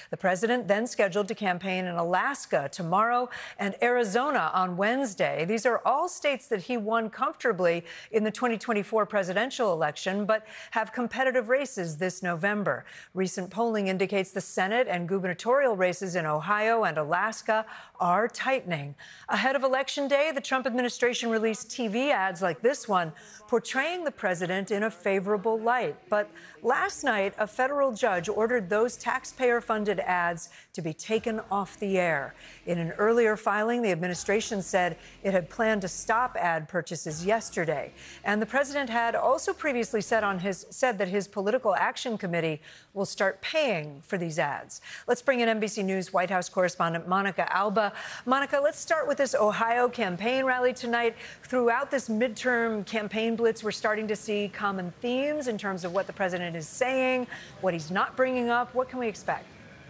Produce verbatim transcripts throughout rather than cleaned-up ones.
The president then scheduled to campaign in Alaska tomorrow and Arizona on Wednesday. These are all states that he won comfortably in the twenty twenty-four presidential election, but have competitive races this November. Recent polling indicates the Senate and gubernatorial races in Ohio and Alaska are tightening. Ahead of Election Day, the Trump administration released T V ads like this one, portraying the president in a favorable light. But last night, a federal judge ordered those taxpayer-funded ads to be taken off the air. In an earlier filing, the administration said it had planned to stop ad purchases yesterday. And the president had also previously said on his said that his political action committee will start paying for these ads. Let's bring in N B C News White House correspondent Monica Alba. Monica, let's start with this Ohio campaign rally tonight. Throughout this midterm campaign blitz, we're starting to see common themes in terms of what the president is saying, what he's not bringing up. What can we expect?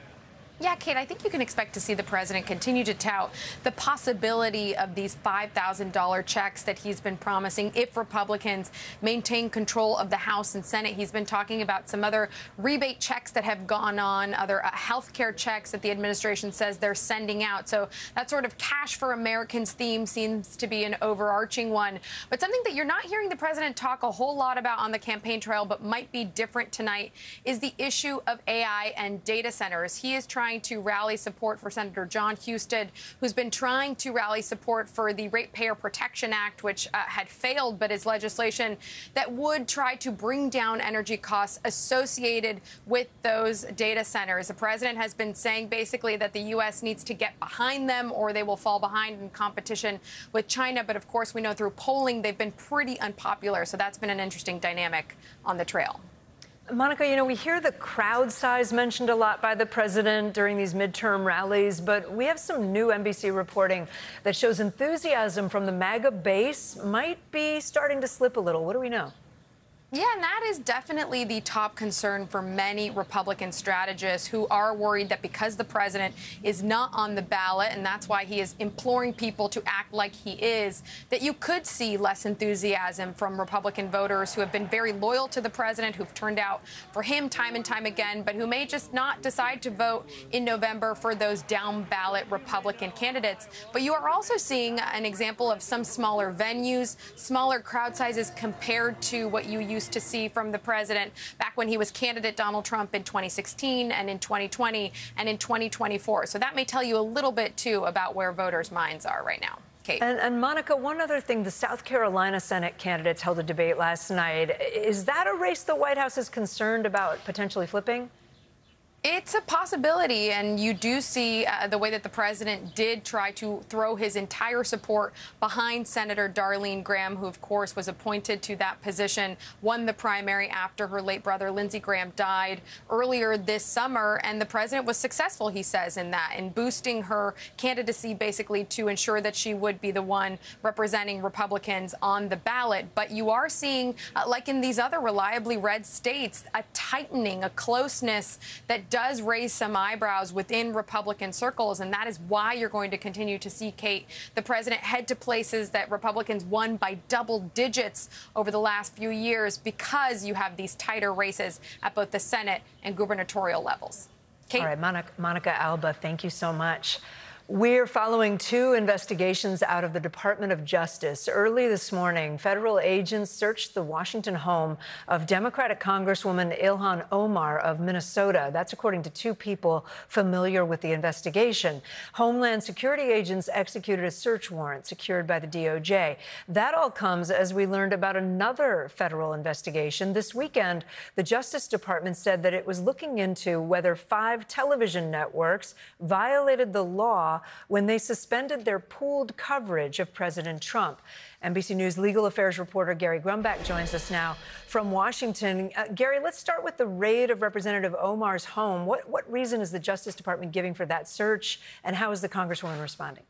Yeah, Kate, I think you can expect to see the president continue to tout the possibility of these five thousand dollar checks that he's been promising if Republicans maintain control of the House and Senate. He's been talking about some other rebate checks that have gone on, other uh, health care checks that the administration says they're sending out. So that sort of cash for Americans theme seems to be an overarching one. But something that you're not hearing the president talk a whole lot about on the campaign trail but might be different tonight is the issue of A I and data centers. He is trying to rally support for Senator John Husted, who's been trying to rally support for the Ratepayer Protection Act, which uh, had failed, but is legislation that would try to bring down energy costs associated with those data centers. The president has been saying basically that the U S needs to get behind them or they will fall behind in competition with China. But of course, we know through polling, they've been pretty unpopular. So that's been an interesting dynamic on the trail. Monica, you know, we hear the crowd size mentioned a lot by the president during these midterm rallies, but we have some new N B C reporting that shows enthusiasm from the MAGA base might be starting to slip a little. What do we know? Yeah, and that is definitely the top concern for many Republican strategists who are worried that because the president is not on the ballot, and that's why he is imploring people to act like he is, that you could see less enthusiasm from Republican voters who have been very loyal to the president, who've turned out for him time and time again, but who may just not decide to vote in November for those down-ballot Republican candidates. But you are also seeing an example of some smaller venues, smaller crowd sizes compared to what you used to see from the president back when he was candidate Donald Trump in twenty sixteen and in twenty twenty and in twenty twenty-four. So that may tell you a little bit, too, about where voters' minds are right now. Kate. And, and Monica, one other thing, the South Carolina Senate candidates held a debate last night. Is that a race the White House is concerned about potentially flipping? It's a possibility, and you do see uh, the way that the president did try to throw his entire support behind Senator Darlene Graham, who, of course, was appointed to that position, won the primary after her late brother Lindsey Graham died earlier this summer. And the president was successful, he says, in that, in boosting her candidacy basically to ensure that she would be the one representing Republicans on the ballot. But you are seeing, uh, like in these other reliably red states, a tightening, a closeness that does raise some eyebrows within Republican circles, and that is why you're going to continue to see, Kate, the president head to places that Republicans won by double digits over the last few years because you have these tighter races at both the Senate and gubernatorial levels. Kate? All right, Monica, Monica Alba, thank you so much. We're following two investigations out of the Department of Justice. Early this morning, federal agents searched the Washington home of Democratic Congresswoman Ilhan Omar of Minnesota. That's according to two people familiar with the investigation. Homeland Security agents executed a search warrant secured by the D O J. That all comes as we learned about another federal investigation. This weekend, the Justice Department said that it was looking into whether five television networks violated the law when they suspended their pooled coverage of President Trump. N B C News legal affairs reporter Gary Grumbach joins us now from Washington. Uh, Gary, let's start with the raid of Representative Omar's home. What, what reason is the Justice Department giving for that search, and how is the Congresswoman responding?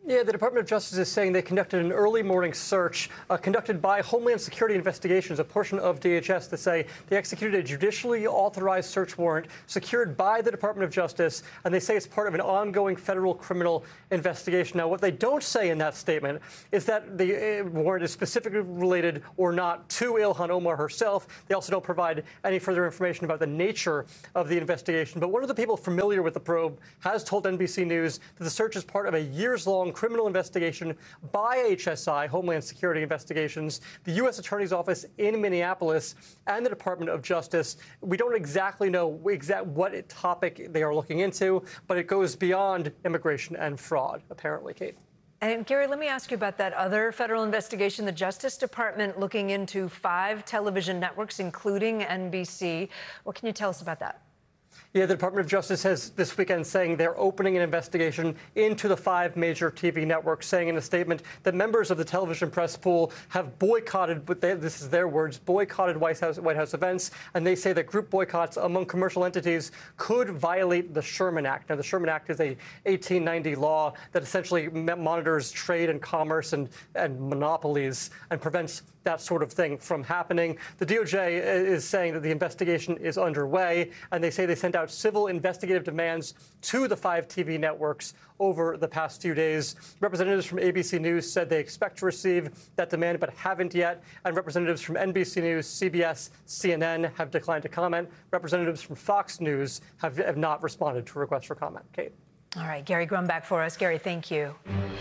Yeah, the Department of Justice is saying they conducted an early morning search uh, conducted by Homeland Security Investigations, a portion of D H S, to say they executed a judicially authorized search warrant secured by the Department of Justice, and they say it's part of an ongoing federal criminal investigation. Now, what they don't say in that statement is that the uh, warrant is specifically related or not to Ilhan Omar herself. They also don't provide any further information about the nature of the investigation. But one of the people familiar with the probe has told N B C News that the search is part of a years-long criminal investigation by H S I, Homeland Security Investigations, the U S Attorney's Office in Minneapolis, and the Department of Justice. We don't exactly know exact what topic they are looking into, but it goes beyond immigration and fraud, apparently, Kate. And Gary, let me ask you about that other federal investigation, the Justice Department looking into five television networks, including N B C. What can you tell us about that? Yeah, the Department of Justice has this weekend saying they're opening an investigation into the five major T V networks, saying in a statement that members of the television press pool have boycotted, but they, this is their words, boycotted White House, White House events, and they say that group boycotts among commercial entities could violate the Sherman Act. Now, the Sherman Act is a eighteen ninety law that essentially monitors trade and commerce and, and monopolies and prevents that sort of thing from happening. The D O J is saying that the investigation is underway, and they say they sent out civil investigative demands to the five T V networks over the past few days. Representatives from A B C News said they expect to receive that demand, but haven't yet. And representatives from N B C News, C B S, C N N have declined to comment. Representatives from Fox News have, have not responded to requests for comment. Kate. All right, Gary Grumbach for us. Gary, thank you.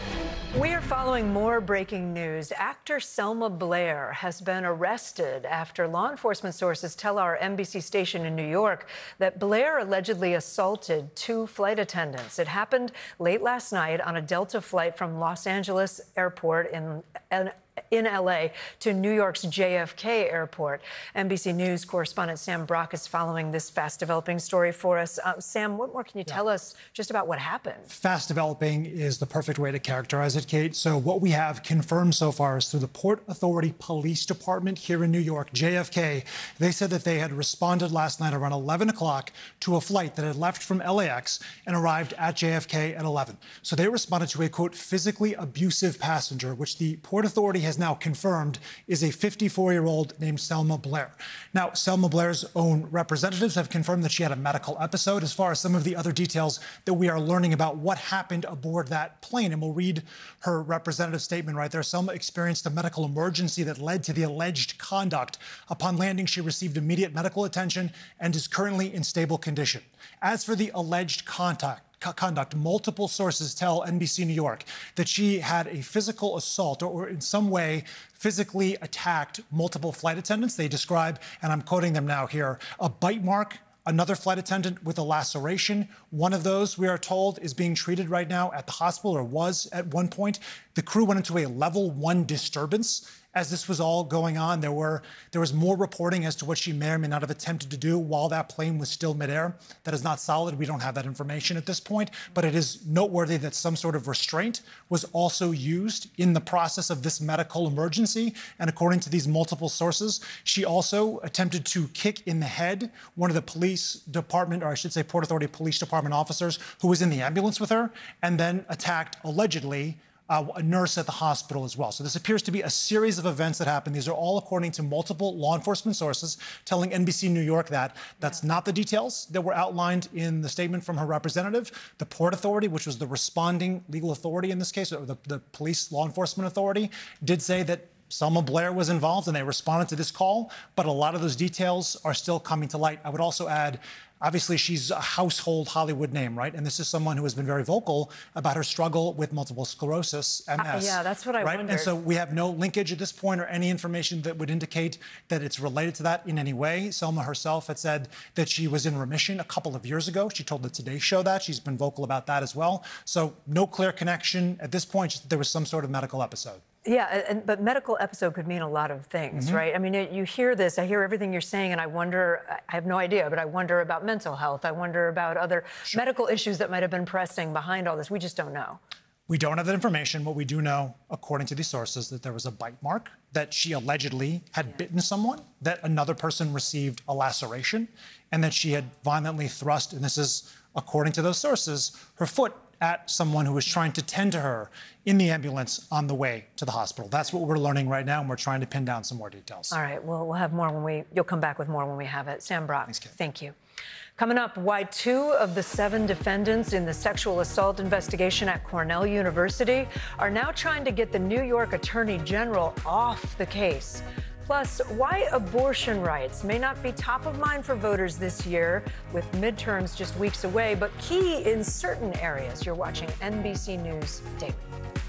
We are following more breaking news. Actor Selma Blair has been arrested after law enforcement sources tell our N B C station in New York that Blair allegedly assaulted two flight attendants. It happened late last night on a Delta flight from Los Angeles Airport in in L A to New York's J F K Airport. N B C News correspondent Sam Brock is following this fast-developing story for us. Uh, Sam, what more can you yeah. tell us just about what happened? Fast-developing is the perfect way to characterize it, Kate. So what we have confirmed so far is through the Port Authority Police Department here in New York, J F K. They said that they had responded last night around eleven o'clock to a flight that had left from L A X and arrived at J F K at eleven. So they responded to a, quote, physically abusive passenger, which the Port Authority has now confirmed is a fifty-four-year-old named Selma Blair. Now, Selma Blair's own representatives have confirmed that she had a medical episode. As far as some of the other details that we are learning about what happened aboard that plane, and we'll read her representative statement right there. Selma experienced a medical emergency that led to the alleged conduct. Upon landing, she received immediate medical attention and is currently in stable condition. As for the alleged contact, conduct, multiple sources tell N B C New York that she had a physical assault or in some way physically attacked multiple flight attendants. They describe, and I'm quoting them now here, a bite mark, another flight attendant with a laceration. One of those, we are told, is being treated right now at the hospital, or was at one point. The crew went into a level one disturbance. As this was all going on, there were there was more reporting as to what she may or may not have attempted to do while that plane was still midair. That is not solid. We don't have that information at this point, but it is noteworthy that some sort of restraint was also used in the process of this medical emergency. And according to these multiple sources, she also attempted to kick in the head one of the police department, or I should say Port Authority Police Department officers who was in the ambulance with her, and then attacked, allegedly, Uh, a nurse at the hospital as well. So this appears to be a series of events that happened. These are all according to multiple law enforcement sources telling N B C New York that. That's not the details that were outlined in the statement from her representative. The Port Authority, which was the responding legal authority in this case, or the, the police law enforcement authority, did say that Selma Blair was involved and they responded to this call, but a lot of those details are still coming to light. I would also add, obviously, she's a household Hollywood name, right? And this is someone who has been very vocal about her struggle with multiple sclerosis, M S. Uh, yeah, that's what I right? wondered. And so we have no linkage at this point or any information that would indicate that it's related to that in any way. Selma herself had said that she was in remission a couple of years ago. She told the Today Show that. She's been vocal about that as well. So no clear connection at this point, just that there was some sort of medical episode. Yeah, and, but medical episode could mean a lot of things, mm-hmm. right? I mean, you hear this, I hear everything you're saying, and I wonder, I have no idea, but I wonder about mental health. I wonder about other sure. medical issues that might have been pressing behind all this. We just don't know. We don't have that information. What we do know, according to these sources, that there was a bite mark, that she allegedly had yeah. bitten someone, that another person received a laceration, and that she had violently thrust, and this is according to those sources, her foot at someone who was trying to tend to her in the ambulance on the way to the hospital. That's what we're learning right now, and we're trying to pin down some more details. All right, well, we'll have more when we, you'll come back with more when we have it. Sam Brock, Thanks, Kate. Thank you. Coming up, why two of the seven defendants in the sexual assault investigation at Cornell University are now trying to get the New York Attorney General off the case. Plus, why abortion rights may not be top of mind for voters this year, with midterms just weeks away, but key in certain areas. You're watching N B C News Daily.